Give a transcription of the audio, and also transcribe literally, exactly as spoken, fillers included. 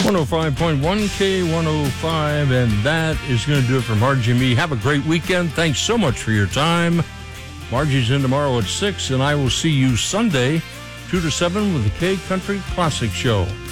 one oh five point one K one oh five, and that is going to do it for Margie and me. Have a great weekend. Thanks so much for your time. Margie's in tomorrow at six, and I will see you Sunday, two to seven, with the K Country Classic Show.